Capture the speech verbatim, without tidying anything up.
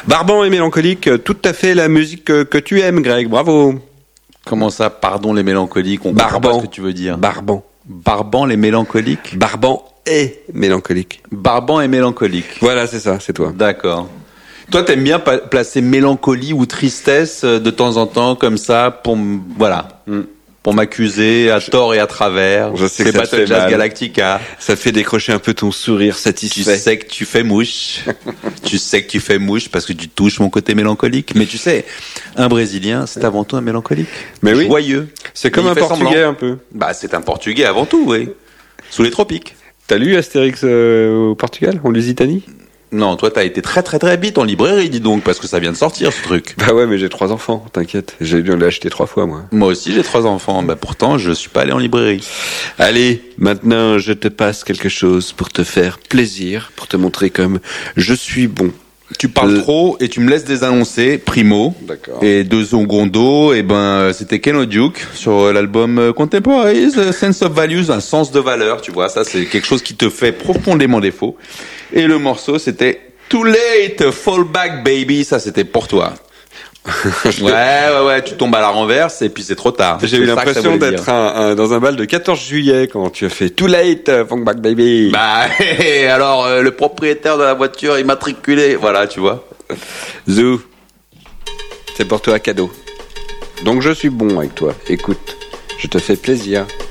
Barbant et mélancolique, tout à fait la musique que, que tu aimes, Greg. Bravo. Comment ça, pardon les mélancoliques, on comprend Barbant. pas ce que tu veux dire. Barbant. Barbant les mélancoliques. Barbant et mélancolique. Barbant et mélancolique. Voilà, c'est ça, c'est toi. D'accord. Toi, t'aimes bien pa- placer mélancolie ou tristesse euh, de temps en temps comme ça pour m- voilà, Mm. pour m'accuser à tort et à travers. Je sais C'est que ça te Battle fait Jazz mal. Galactica. Ça te fait décrocher un peu ton sourire Tu satisfait. sais que tu fais mouche. Tu sais que tu fais mouche parce que tu touches mon côté mélancolique. Mais tu sais, un Brésilien, c'est avant tout un mélancolique. Mais oui. Joyeux. C'est comme Mais un il fait Portugais semblant. un peu. Bah, c'est un Portugais avant tout, oui. Sous les tropiques. T'as lu Astérix euh, au Portugal, en Lusitanie? Non, toi, t'as été très très très vite en librairie, dis donc, parce que ça vient de sortir, ce truc. Bah ouais, mais j'ai trois enfants, t'inquiète. J'ai dû l'ai acheté trois fois, moi. Moi aussi, j'ai trois enfants. Bah, pourtant, je suis pas allé en librairie. Allez, maintenant, je te passe quelque chose pour te faire plaisir, pour te montrer comme je suis bon. Tu parles Euh, trop et tu me laisses désannoncer, primo. D'accord. Et de secondo, et ben, c'était Ken Duke sur l'album euh, Contemporaries, euh, Sense of Values, un sens de valeur, tu vois. Ça, c'est quelque chose qui te fait profondément défaut. Et le morceau, c'était Too Late, Fall Back Baby. Ça, c'était pour toi. ouais, ouais, ouais, tu tombes à la renverse et puis c'est trop tard. J'ai C'est eu ça que ça l'impression voulait d'être dire. un- un- dans un bal de quatorze juillet quand tu as fait Too Late, euh, Funk Back Baby. Bah, alors, euh, le propriétaire de la voiture immatriculée, voilà, tu vois. Zou, c'est pour toi cadeau. Donc je suis bon avec toi. Écoute, je te fais plaisir.